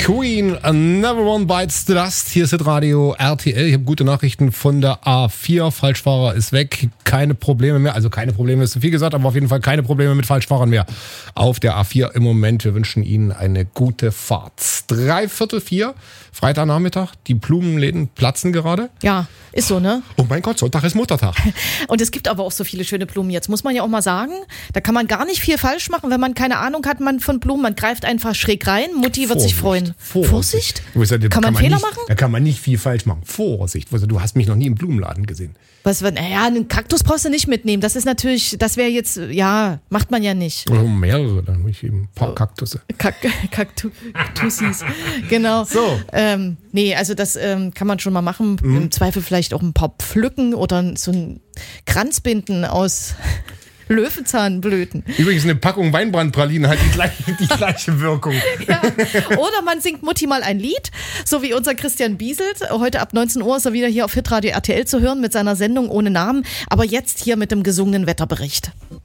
Queen, Never One Bites the Dust. Hier ist Radio RTL. Ich habe gute Nachrichten von der A4. Falschfahrer ist weg. Keine Probleme mehr. Also keine Probleme ist zu viel gesagt, aber auf jeden Fall keine Probleme mit Falschfahrern mehr auf der A4 im Moment. Wir wünschen Ihnen eine gute Fahrt. 3:45, Freitagnachmittag. Die Blumenläden platzen gerade. Ja, ist so, ne? Oh mein Gott, Sonntag ist Muttertag. Und es gibt aber auch so viele schöne Blumen jetzt, muss man ja auch mal sagen. Da kann man gar nicht viel falsch machen, wenn man keine Ahnung hat von Blumen. Man greift einfach schräg rein. Mutti wird sich freuen. Vorsicht? Kann man Fehler machen? Da kann man nicht viel falsch machen. Vorsicht. Du hast mich noch nie im Blumenladen gesehen. Einen Kaktus brauchst du nicht mitnehmen. Das ist natürlich, das wäre jetzt, ja, macht man ja nicht. Oder mehrere, dann ich eben ein paar Kaktusse. Kaktussis, genau. So. Nee, also das kann man schon mal machen. Im Zweifel vielleicht auch ein paar pflücken oder so ein Kranz binden aus Löwenzahnblüten. Übrigens, eine Packung Weinbrandpralinen hat die gleiche Wirkung. Ja. Oder man singt Mutti mal ein Lied, so wie unser Christian Bieselt. Heute ab 19 Uhr ist er wieder hier auf Hitradio RTL zu hören mit seiner Sendung ohne Namen. Aber jetzt hier mit dem gesungenen Wetterbericht.